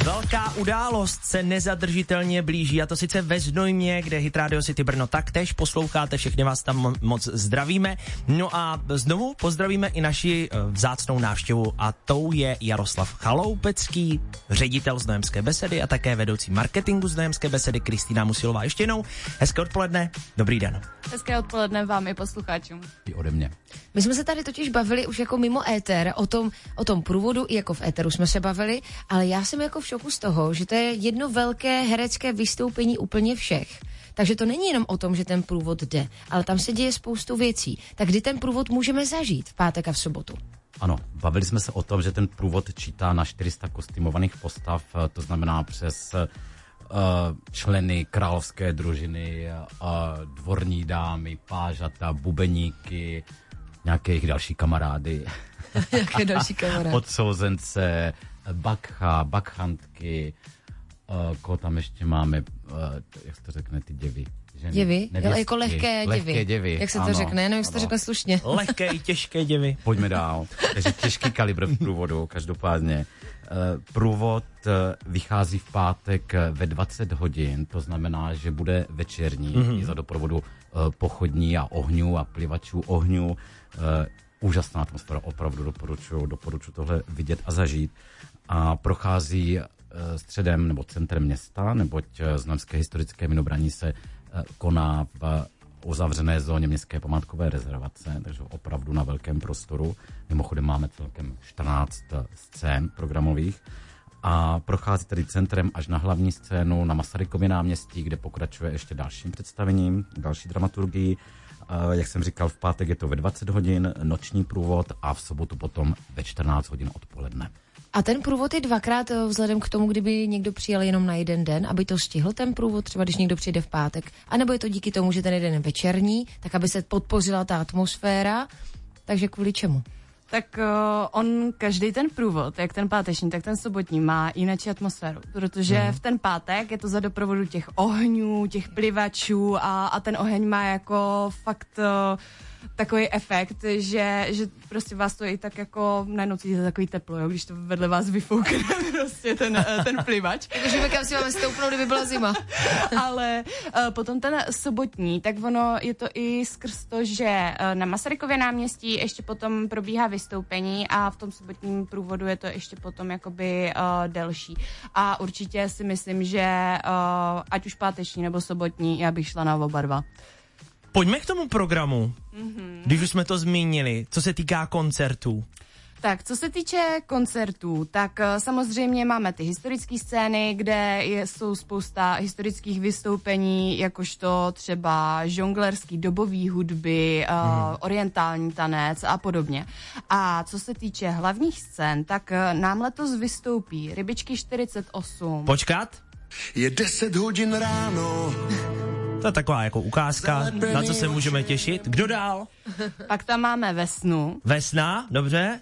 Velká událost se nezadržitelně blíží, a to sice ve Znojmě, kde Hit Radio City Brno taktéž posloucháte, všechny vás tam moc zdravíme. No a znovu pozdravíme i naši vzácnou návštěvu, a tou je Jaroslav Chaloupecký, ředitel Znojemské besedy a také vedoucí marketingu Znojemské besedy Kristýna Musilová. Ještě jednou hezké odpoledne, dobrý den. Hezké odpoledne vám i posluchačům. I ode mě. My jsme se tady totiž bavili už jako mimo éter, o tom průvodu, i jako v éteru jsme se bavili, ale já jsem jako v šoku z toho, že to je jedno velké herecké vystoupení úplně všech. Takže to není jenom o tom, že ten průvod jde, ale tam se děje spoustu věcí. Tak kdy ten průvod můžeme zažít v pátek a v sobotu? Ano, bavili jsme se o tom, že ten průvod čítá na 400 kostýmovaných postav, to znamená přes členy královské družiny, dvorní dámy, pážata, bubeníky, nějakých další kamarády. Jaké další kamarády? Odsouzence, bakhantky, koho tam ještě máme, jak se to řekne, ty děvy. Děvy? Jako lehké děvy. Jak se to řekne? Nevím, jak se to řekne slušně. Lehké i těžké děvy. Pojďme dál. Takže těžký kalibr v průvodu, každopádně. Průvod vychází v pátek ve 20 hodin, to znamená, že bude večerní, i za doprovodu pochodní a ohňů a plivačů ohňů. Úžasná atmosféra, opravdu doporučuji tohle vidět a zažít. A prochází středem nebo centrem města, neboť Znojemské historické vinobraní se koná v uzavřené zóně městské památkové rezervace, takže opravdu na velkém prostoru. Mimochodem máme celkem 14 scén programových a prochází tedy centrem až na hlavní scénu na Masarykově náměstí, kde pokračuje ještě dalším představením, další dramaturgii. Jak jsem říkal, v pátek je to ve 20 hodin noční průvod a v sobotu potom ve 14 hodin odpoledne. A ten průvod je dvakrát vzhledem k tomu, kdyby někdo přijel jenom na jeden den, aby to stihl ten průvod, třeba když někdo přijde v pátek, anebo je to díky tomu, že ten jeden je večerní, tak aby se podpořila ta atmosféra, takže kvůli čemu? Tak on každý ten průvod, jak ten páteční, tak ten sobotní, má jinou atmosféru, protože v ten pátek je to za doprovodu těch ohňů, těch plivačů a ten oheň má jako fakt takový efekt, že prostě vás to i tak jako najednou cítíte takový teplo, jo, když to vedle vás vyfoukne prostě ten plivač. Takže někam si máme stoupnout, kdyby byla zima. Ale potom ten sobotní, tak ono je to i skrz to, že na Masarykově náměstí ještě potom probíhá vystoupení a v tom sobotním průvodu je to ještě potom jakoby delší. A určitě si myslím, že ať už páteční nebo sobotní, já bych šla na oba dva. Pojďme k tomu programu, když už jsme to zmínili, co se týká koncertů. Tak, co se týče koncertů, tak samozřejmě máme ty historické scény, kde jsou spousta historických vystoupení, jakožto třeba žonglerský, dobový hudby, orientální tanec a podobně. A co se týče hlavních scén, tak nám letos vystoupí Rybičky 48. Počkat? Je 10 hodin ráno. To je taková jako ukázka, na co se můžeme těšit. Kdo dál? Pak tam máme Vesnu. Vesna, dobře.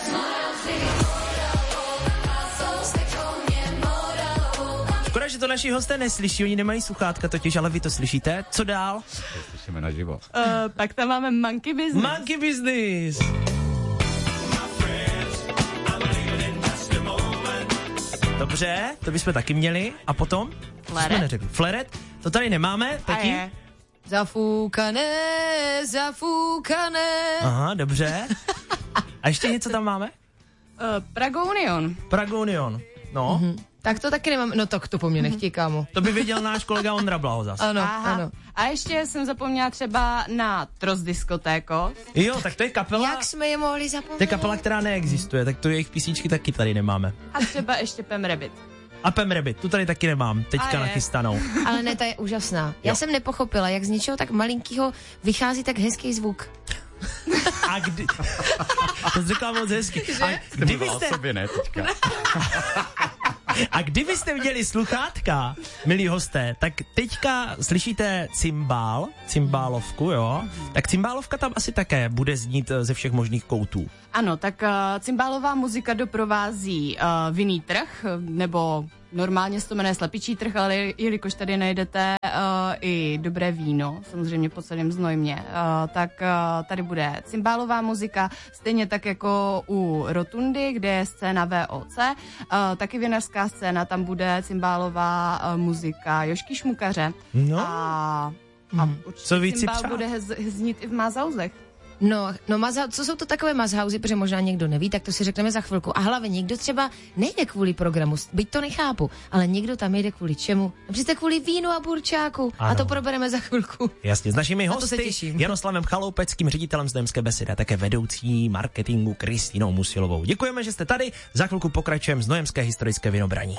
Škoda, že to naši hosté neslyší, oni nemají sluchátka totiž, ale vy to slyšíte. Co dál? To slyšíme naživo. Pak tam máme Monkey Business. Monkey Business. Dobře, to bychom taky měli. A potom? Fleret. Fleret? To tady nemáme, Peti? Zafoukané. Aha, dobře. A ještě něco tam máme? Pragonion. No. Tak to taky nemám, no tak to po mně nechtí, kámo. To by věděl náš kolega Ondra Blaho zas. Ano. A ještě jsem zapomněla třeba na Tros Diskotéko. Jo, tak to je kapela. Jak jsme je mohli zapomenout? To je kapela, která neexistuje, tak to jejich písničky taky tady nemáme. A třeba ještě Pem Rabbit. A Pem Rabbit, tu tady taky nemám, teďka nachystanou. Ale ne, ta je úžasná. Já jsem nepochopila, jak z něčeho tak malinkýho vychází tak hezký zvuk. A kdy... To řekla moc hezky. A kdybyste měli sluchátka, milí hosté, tak teďka slyšíte cymbálovku, jo? Tak cymbálovka tam asi také bude znít ze všech možných koutů. Ano, tak cymbálová muzika doprovází vinný trh, nebo normálně se to jmenuje Slepičí trh, ale jelikož tady najdete i dobré víno, samozřejmě po celém Znojmě, tak tady bude cymbálová muzika, stejně tak jako u Rotundy, kde je scéna VOC, taky vinařská scéna, tam bude cymbálová muzika Jožky Šmukaře. No. A co víc si cymbál přát? bude znít i v Mazauzech. No, co jsou to takové mazhauzy, protože možná někdo neví, tak to si řekneme za chvilku. A hlavně někdo třeba nejde kvůli programu, byť to nechápu, ale někdo tam jde kvůli čemu? Například kvůli vínu a burčáku. Ano. A to probereme za chvilku. Jasně, s našimi Na to se hosty, těším. Jaroslavem Chaloupeckým, ředitelem Znojemské besedy a také vedoucí marketingu Kristýnou Musilovou. Děkujeme, že jste tady, za chvilku pokračujeme Znojemské historické vinobraní.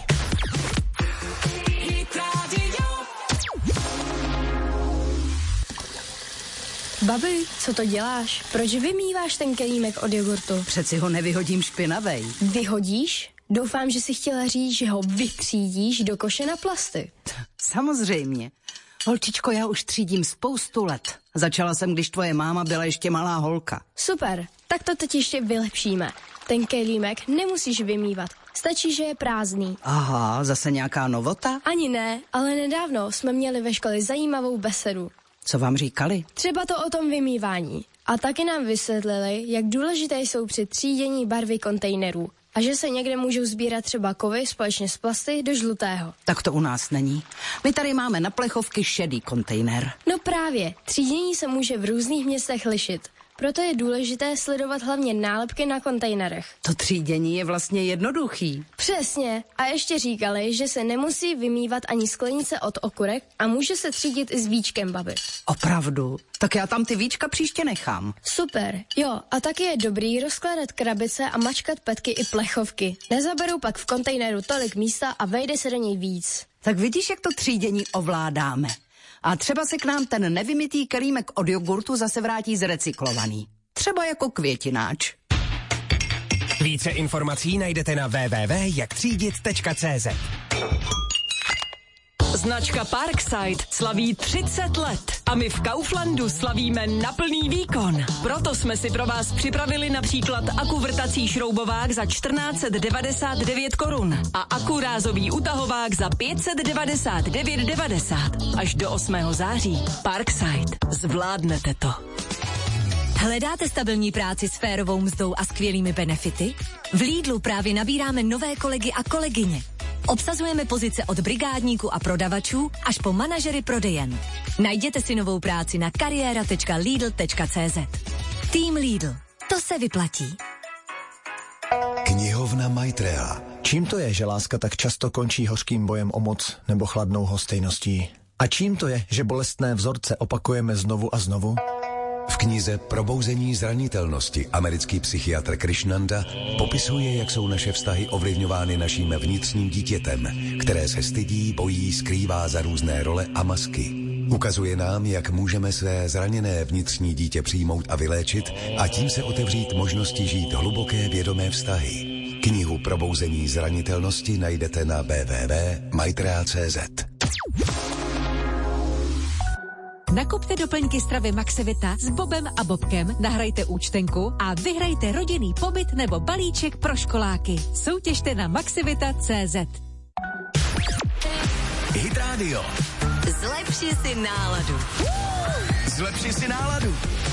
Babi, co to děláš? Proč vymýváš ten kelímek od jogurtu? Přeci ho nevyhodím špinavej. Vyhodíš? Doufám, že si chtěla říct, že ho vytřídíš do koše na plasty. Samozřejmě. Holčičko, já už třídím spoustu let. Začala jsem, když tvoje máma byla ještě malá holka. Super, tak to teď ještě vylepšíme. Ten kelímek nemusíš vymývat. Stačí, že je prázdný. Aha, zase nějaká novota? Ani ne, ale nedávno jsme měli ve škole zajímavou besedu. Co vám říkali? Třeba to o tom vymývání. A taky nám vysvětlili, jak důležité jsou při třídění barvy kontejnerů. A že se někde můžou sbírat třeba kovy společně s plasty do žlutého. Tak to u nás není. My tady máme na plechovky šedý kontejner. No právě, třídění se může v různých městech lišit. Proto je důležité sledovat hlavně nálepky na kontejnerech. To třídění je vlastně jednoduchý. Přesně. A ještě říkali, že se nemusí vymývat ani sklenice od okurek a může se třídit i s víčkem, babi. Opravdu? Tak já tam ty víčka příště nechám. Super. Jo, a taky je dobrý rozkládat krabice a mačkat petky i plechovky. Nezaberou pak v kontejneru tolik místa a vejde se do něj víc. Tak vidíš, jak to třídění ovládáme. A třeba se k nám ten nevymytý kelímek od jogurtu zase vrátí zrecyklovaný. Třeba jako květináč. Více informací najdete na www.jaktřídit.cz. Značka Parkside slaví 30 let a my v Kauflandu slavíme na plný výkon. Proto jsme si pro vás připravili například akuvrtací šroubovák za 1499 korun a akurázový utahovák za 599,90 až do 8. září. Parkside. Zvládnete to. Hledáte stabilní práci s férovou mzdou a skvělými benefity? V Lidlu právě nabíráme nové kolegy a kolegyně. Obsazujeme pozice od brigádníků a prodavačů až po manažery prodejen. Najděte si novou práci na kariéra.lidl.cz. Tým Lidl. To se vyplatí. Knihovna Maitreya. Čím to je, že láska tak často končí hořkým bojem o moc nebo chladnou hostejností? A čím to je, že bolestné vzorce opakujeme znovu a znovu? V knize Probouzení zranitelnosti americký psychiatr Krishnanda popisuje, jak jsou naše vztahy ovlivňovány naším vnitřním dítětem, které se stydí, bojí, skrývá za různé role a masky. Ukazuje nám, jak můžeme své zraněné vnitřní dítě přijmout a vyléčit a tím se otevřít možnosti žít hluboké vědomé vztahy. Knihu Probouzení zranitelnosti najdete na www.maitreya.cz. Nakupte doplňky stravy Maxivita s Bobem a Bobkem, nahrajte účtenku a vyhrajte rodinný pobyt nebo balíček pro školáky. Soutěžte na maxivita.cz. Hit Radio. Zlepši si náladu. Zlepši si náladu.